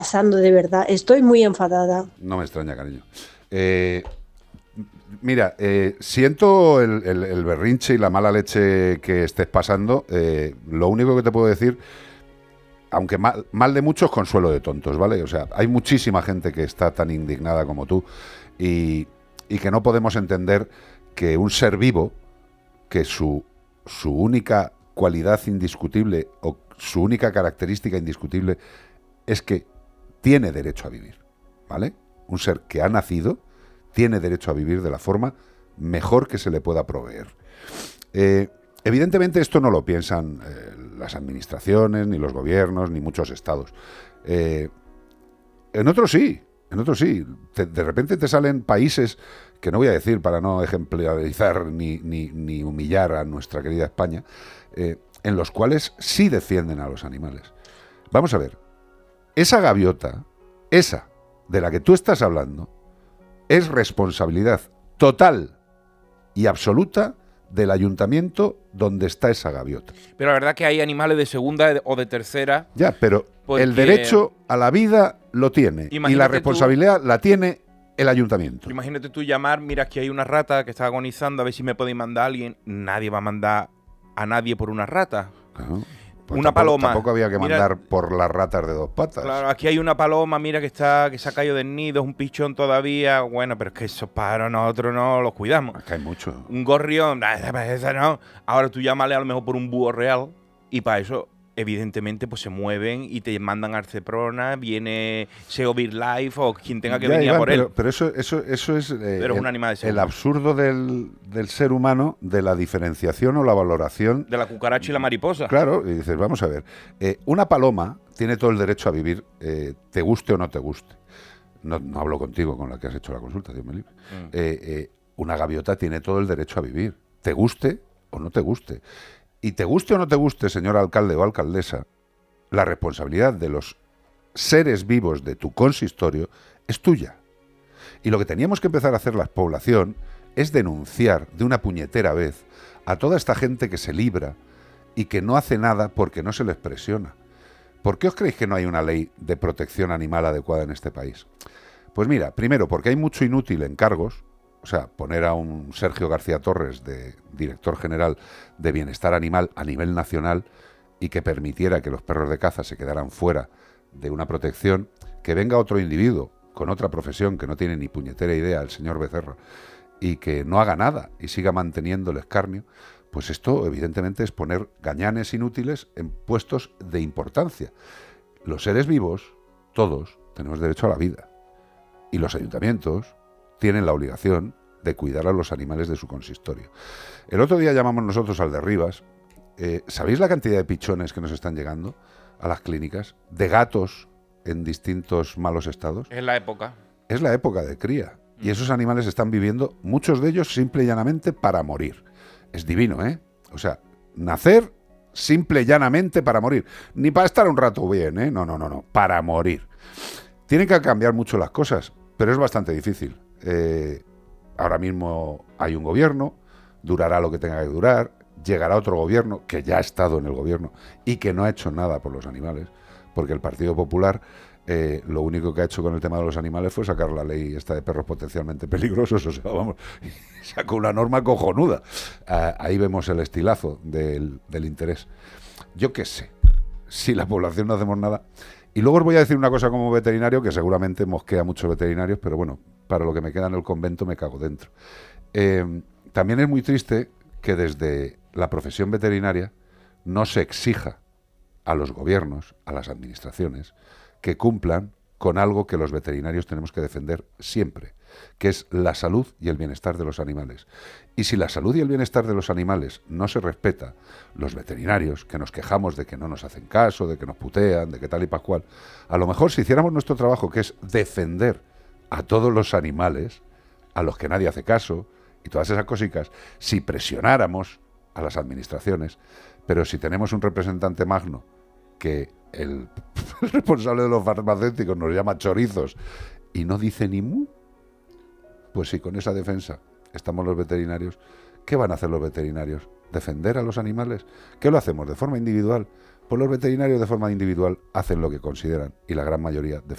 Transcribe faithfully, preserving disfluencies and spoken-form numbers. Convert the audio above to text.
pasando de verdad. Estoy muy enfadada. No me extraña, cariño. Eh, mira, eh, siento el, el, el berrinche y la mala leche que estés pasando. Eh, lo único que te puedo decir, aunque mal, mal de muchos, consuelo de tontos, ¿vale? O sea, hay muchísima gente que está tan indignada como tú y, y que no podemos entender que un ser vivo, que su, su única cualidad indiscutible o su única característica indiscutible es que tiene derecho a vivir, ¿vale? Un ser que ha nacido tiene derecho a vivir de la forma mejor que se le pueda proveer. Eh, evidentemente esto no lo piensan eh, las administraciones, ni los gobiernos, ni muchos estados. Eh, en otros sí, en otros sí. Te, de repente te salen países, que no voy a decir para no ejemplarizar ni, ni, ni humillar a nuestra querida España, eh, en los cuales sí defienden a los animales. Vamos a ver, esa gaviota, esa de la que tú estás hablando, es responsabilidad total y absoluta del ayuntamiento donde está esa gaviota. Pero la verdad que hay animales de segunda o de tercera. Ya, pero porque... el derecho a la vida lo tiene y la responsabilidad tú, la tiene el ayuntamiento. Imagínate tú llamar, mira, aquí hay una rata que está agonizando, a ver si me podéis mandar a alguien. Nadie va a mandar a nadie por una rata. Claro. Pues una tampoco, paloma. Tampoco había que mira, mandar por las ratas de dos patas. Claro, aquí hay una paloma, mira, que está que se ha caído del nido, es un pichón todavía. Bueno, pero es que esos pájaros nosotros no los cuidamos. Es que hay mucho. Un gorrión, esa no. Ahora tú llámale a lo mejor por un búho real y para eso, evidentemente, pues se mueven y te mandan a Arceprona, viene SEO BirdLife o quien tenga que ya, venir Iván, a por pero, él. Pero eso, eso, eso es eh, pero es el, un animal de el absurdo del, del ser humano, de la diferenciación o la valoración. De la cucaracha y la mariposa. Claro, y dices, vamos a ver, eh, una paloma tiene todo el derecho a vivir, eh, te guste o no te guste. No, no hablo contigo con la que has hecho la consulta, Dios me libre. Mm. Eh, eh, una gaviota tiene todo el derecho a vivir, te guste o no te guste. Y te guste o no te guste, señor alcalde o alcaldesa, la responsabilidad de los seres vivos de tu consistorio es tuya. Y lo que teníamos que empezar a hacer la población es denunciar de una puñetera vez a toda esta gente que se libra y que no hace nada porque no se les presiona. ¿Por qué os creéis que no hay una ley de protección animal adecuada en este país? Pues mira, primero, porque hay mucho inútil en cargos. O sea, poner a un Sergio García Torres de director general de Bienestar Animal a nivel nacional y que permitiera que los perros de caza se quedaran fuera de una protección, que venga otro individuo con otra profesión que no tiene ni puñetera idea, el señor Becerra, y que no haga nada y siga manteniendo el escarnio, pues esto evidentemente es poner gañanes inútiles en puestos de importancia. Los seres vivos, todos, tenemos derecho a la vida. Y los ayuntamientos tienen la obligación de cuidar a los animales de su consistorio. El otro día llamamos nosotros al de Rivas. Eh, ¿Sabéis la cantidad de pichones que nos están llegando a las clínicas? De gatos en distintos malos estados. Es la época. Es la época de cría. Y esos animales están viviendo, muchos de ellos, simple y llanamente para morir. Es divino, ¿eh? O sea, nacer simple y llanamente para morir. Ni para estar un rato bien, ¿eh? No, no, no, no. Para morir. Tienen que cambiar mucho las cosas, pero es bastante difícil. Eh, ahora mismo hay un gobierno, durará lo que tenga que durar, llegará otro gobierno que ya ha estado en el gobierno y que no ha hecho nada por los animales, porque el Partido Popular eh, lo único que ha hecho con el tema de los animales fue sacar la ley esta de perros potencialmente peligrosos, o sea, vamos, sacó una norma cojonuda. Ah, ahí vemos el estilazo del, del interés. Yo qué sé, si la población no hacemos nada. Y luego os voy a decir una cosa como veterinario, que seguramente mosquea a muchos veterinarios, pero bueno, para lo que me queda en el convento me cago dentro. Eh, también es muy triste que desde la profesión veterinaria no se exija a los gobiernos, a las administraciones, que cumplan con algo que los veterinarios tenemos que defender siempre, que es la salud y el bienestar de los animales. Y si la salud y el bienestar de los animales no se respeta, los veterinarios, que nos quejamos de que no nos hacen caso, de que nos putean, de que tal y pascual, a lo mejor si hiciéramos nuestro trabajo, que es defender a todos los animales, a los que nadie hace caso, y todas esas cositas, si presionáramos a las administraciones, pero si tenemos un representante magno que el, el responsable de los farmacéuticos nos llama chorizos y no dice ni mu, pues si con esa defensa estamos los veterinarios, ¿qué van a hacer los veterinarios? ¿Defender a los animales? ¿Qué lo hacemos de forma individual? Pues los veterinarios de forma individual hacen lo que consideran y la gran mayoría defienden.